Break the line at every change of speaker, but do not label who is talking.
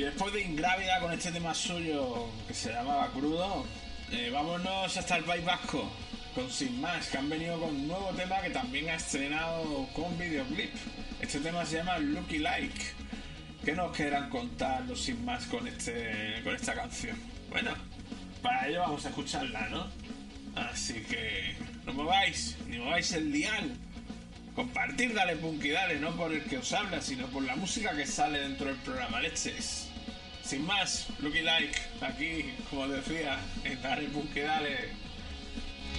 después de Ingrávida con este tema suyo que se llamaba Crudo, vámonos hasta el País Vasco con Sin Más, que han venido con un nuevo tema que también ha estrenado con videoclip. Este tema se llama Lucky Like. ¿Qué nos querrán contar los Sin Más con esta canción? Bueno, para ello vamos a escucharla, ¿no? Así que no mováis, ni mováis el dial. Compartir, dale punk y dale, no por el que os habla, sino por la música que sale dentro del programa, leches. Sin Más, Lucky Like, aquí, como decía, en Dale punk y dale.